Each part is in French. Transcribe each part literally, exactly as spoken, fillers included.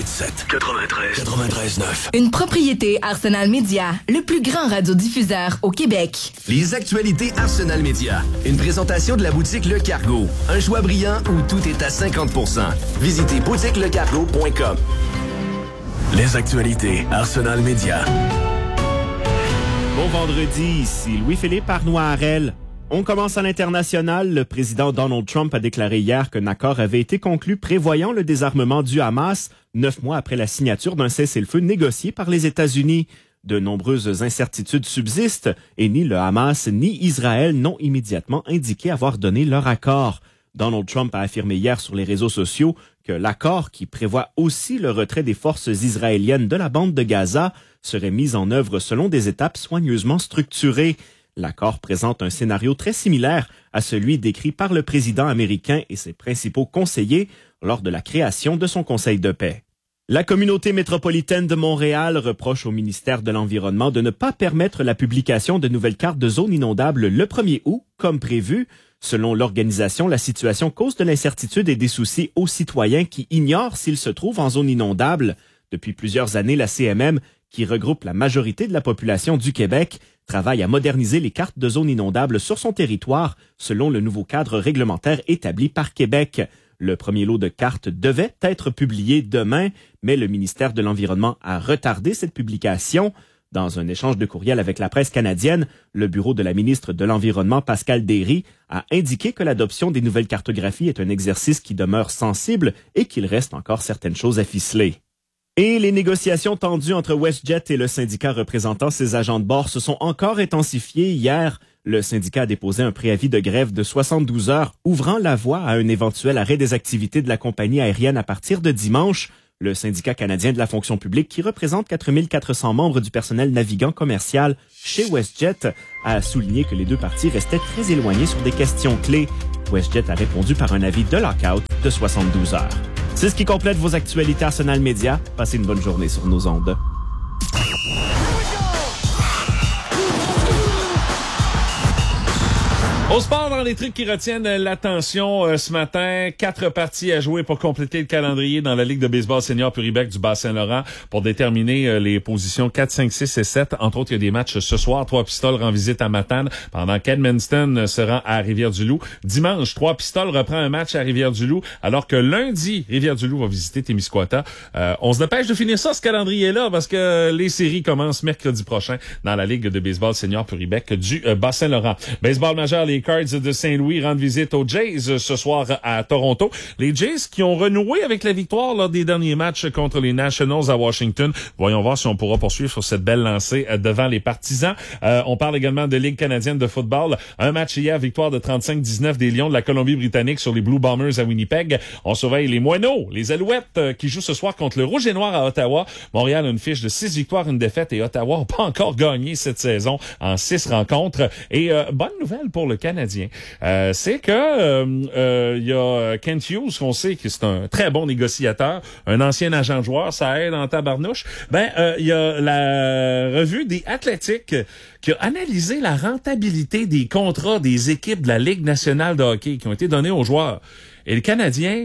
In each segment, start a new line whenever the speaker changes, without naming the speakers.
huit sept quatre-vingt-treize quatre-vingt-treize neuf.
Une propriété Arsenal Média, le plus grand radiodiffuseur au Québec.
Les actualités Arsenal Média. Une présentation de la boutique Le Cargo. Un choix brillant où tout est à cinquante pour cent. Visitez boutique le cargo point com.
Les actualités Arsenal Média.
Bon vendredi, ici Louis-Philippe Arnoirel. On commence à l'international. Le président Donald Trump a déclaré hier qu'un accord avait été conclu prévoyant le désarmement du Hamas, neuf mois après la signature d'un cessez-le-feu négocié par les États-Unis. De nombreuses incertitudes subsistent et ni le Hamas ni Israël n'ont immédiatement indiqué avoir donné leur accord. Donald Trump a affirmé hier sur les réseaux sociaux que l'accord, qui prévoit aussi le retrait des forces israéliennes de la bande de Gaza, serait mis en œuvre selon des étapes soigneusement structurées. L'accord présente un scénario très similaire à celui décrit par le président américain et ses principaux conseillers lors de la création de son Conseil de paix. La communauté métropolitaine de Montréal reproche au ministère de l'Environnement de ne pas permettre la publication de nouvelles cartes de zones inondables le premier août, comme prévu. Selon l'organisation, la situation cause de l'incertitude et des soucis aux citoyens qui ignorent s'ils se trouvent en zone inondable. Depuis plusieurs années, la C M M, qui regroupe la majorité de la population du Québec, travaille à moderniser les cartes de zones inondables sur son territoire, selon le nouveau cadre réglementaire établi par Québec. Le premier lot de cartes devait être publié demain, mais le ministère de l'Environnement a retardé cette publication. Dans un échange de courriel avec la presse canadienne, le bureau de la ministre de l'Environnement, Pascal Derry, a indiqué que l'adoption des nouvelles cartographies est un exercice qui demeure sensible et qu'il reste encore certaines choses à ficeler. Et les négociations tendues entre WestJet et le syndicat représentant ses agents de bord se sont encore intensifiées hier. Le syndicat a déposé un préavis de grève de soixante-douze heures, ouvrant la voie à un éventuel arrêt des activités de la compagnie aérienne à partir de dimanche. Le syndicat canadien de la fonction publique, qui représente quatre mille quatre cents membres du personnel navigant commercial chez WestJet, a souligné que les deux parties restaient très éloignées sur des questions clés. WestJet a répondu par un avis de lockout de soixante-douze heures. C'est ce qui complète vos actualités Arsenal Média. Passez une bonne journée sur nos ondes.
Au sport, dans les trucs qui retiennent l'attention euh, ce matin, quatre parties à jouer pour compléter le calendrier dans la Ligue de baseball senior Puribec du Bas-Saint-Laurent pour déterminer euh, les positions quatre, cinq, six et sept. Entre autres, il y a des matchs ce soir. Trois Pistoles rend visite à Matane, pendant qu'Edmundston se rend à Rivière-du-Loup. Dimanche, Trois Pistoles reprend un match à Rivière-du-Loup, alors que lundi, Rivière-du-Loup va visiter Témiscouata. Euh, on se dépêche de finir ça, ce calendrier-là, parce que les séries commencent mercredi prochain dans la Ligue de baseball senior Puribec du euh, Bas-Saint-Laurent. Baseball majeur, les Cards de Saint-Louis rendent visite aux Jays ce soir à Toronto. Les Jays qui ont renoué avec la victoire lors des derniers matchs contre les Nationals à Washington. Voyons voir si on pourra poursuivre sur cette belle lancée devant les partisans. Euh, on parle également de Ligue canadienne de football. Un match hier, victoire de trente-cinq dix-neuf des Lions de la Colombie-Britannique sur les Blue Bombers à Winnipeg. On surveille les Moineaux, les Alouettes euh, qui jouent ce soir contre le Rouge et Noir à Ottawa. Montréal a une fiche de six victoires, une défaite, et Ottawa n'a pas encore gagné cette saison en six rencontres. Et euh, bonne nouvelle pour le Canadien. Euh, c'est que euh, euh, y a Kent Hughes, qu'on sait que c'est un très bon négociateur, un ancien agent de joueur, ça aide en tabarnouche. Ben, euh, il y a la revue des Athlétiques qui a analysé la rentabilité des contrats des équipes de la Ligue nationale de hockey qui ont été donnés aux joueurs. Et le Canadien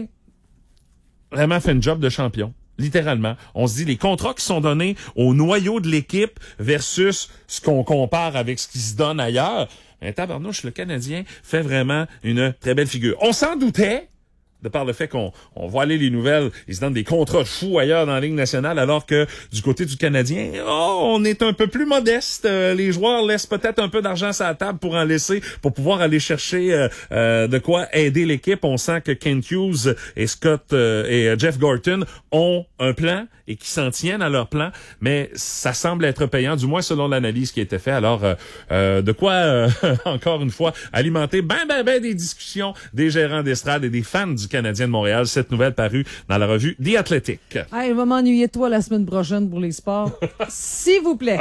vraiment fait une job de champion. Littéralement. On se dit, les contrats qui sont donnés au noyau de l'équipe versus ce qu'on compare avec ce qui se donne ailleurs. Un tabarnouche, le Canadien fait vraiment une très belle figure. On s'en doutait, de par le fait qu'on on voit aller les nouvelles, ils se donnent des contrats fous ailleurs dans la Ligue nationale, alors que du côté du Canadien, oh, on est un peu plus modeste. Euh, les joueurs laissent peut-être un peu d'argent sur la table pour en laisser, pour pouvoir aller chercher euh, euh, de quoi aider l'équipe. On sent que Kent Hughes et Scott euh, et euh, Jeff Gorton ont un plan et qui s'en tiennent à leur plan, mais ça semble être payant, du moins selon l'analyse qui a été faite. Alors, euh, euh, de quoi, euh, encore une fois, alimenter ben, ben, ben des discussions des gérants d'estrade et des fans du Canadien de Montréal. Cette nouvelle parue dans la revue The Athletic.
Hey, il va m'ennuyer toi la semaine prochaine pour les sports. S'il vous plaît.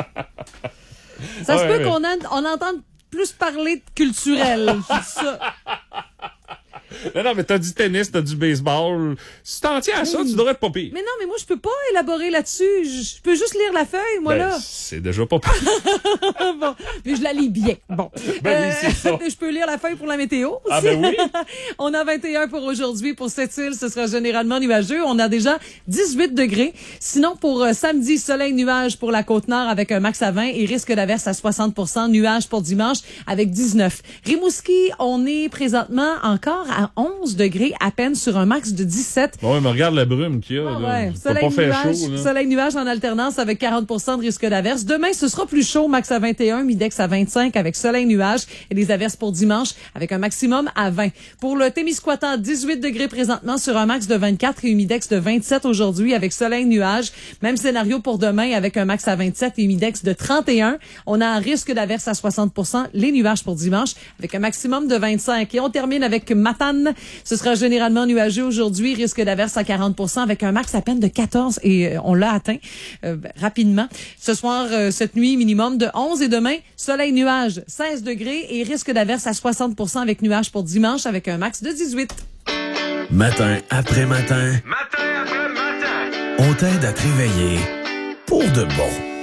Ça ouais, se peut ouais. qu'on en, on entende plus parler de culturel. Ça.
Non, non, mais t'as du tennis, t'as du baseball. Si t'en tiens à ça, tu devrais être pas pire.
Mais non, mais moi, je peux pas élaborer là-dessus. Je je peux juste lire la feuille, moi,
Ben,
là.
c'est déjà pas pire.
Bon, mais je la lis bien. Bon.
Ben oui, c'est ça.
Je peux lire la feuille pour la météo.
Ah ben oui.
On a vingt et un pour aujourd'hui. Pour cette île, ce sera généralement nuageux. On a déjà dix-huit degrés. Sinon, pour euh, samedi, soleil, nuage pour la Côte-Nord avec un max à vingt et risque d'averse à soixante pour cent. Nuage pour dimanche avec dix-neuf. Rimouski, on est présentement encore à onze degrés, à peine sur un max de dix-sept.
Bon, ouais, mais regarde la brume qu'il y a.
Ah
là.
ouais.
Il peut
Soleil,
pas faire
nuage,
chaud. Là.
soleil, nuage en alternance avec quarante pour cent de risque d'averse. Demain, ce sera plus chaud, max à vingt et un, mi-dex à vingt-cinq avec soleil, nuage et des averses pour dimanche avec un maximum à vingt. Pour le Témiscouatan, dix-huit degrés présentement sur un max de vingt-quatre et humidex de vingt-sept aujourd'hui avec soleil, nuage. Même scénario pour demain avec un max à vingt-sept et humidex de trente et un. On a un risque d'averse à soixante pour cent, les nuages pour dimanche avec un maximum de vingt-cinq. Et on termine avec Matane. Ce sera généralement nuageux aujourd'hui, risque d'averse à quarante pour cent avec un max à peine de quatorze et euh, on l'a atteint euh, rapidement. Ce soir, euh, cette nuit, minimum de onze et demain, soleil, nuage, seize degrés et risque d'averse à soixante pour cent avec nuages pour dimanche avec un max de dix-huit.
Matin après matin,
Matin après matin.
on t'aide à te réveiller pour de bon.